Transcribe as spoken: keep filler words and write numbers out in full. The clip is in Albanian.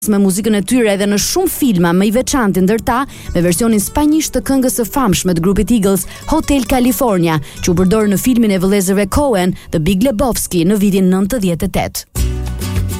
me muzikën e tyre edhe në shumë filma, më i veçantë ndër ta me versionin spanjisht të këngës së famshme të grupit Eagles, Hotel California, që u përdor në filmin e vëllezërve Coen, The Big Lebowski, në vitin nëntëdhjetë e tetë.